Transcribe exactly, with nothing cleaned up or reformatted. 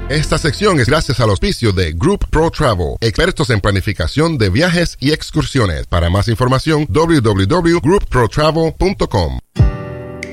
Esta sección es gracias al auspicio de Group Pro Travel, expertos en planificación de viajes y excursiones. Para más información, w w w punto group pro travel punto com.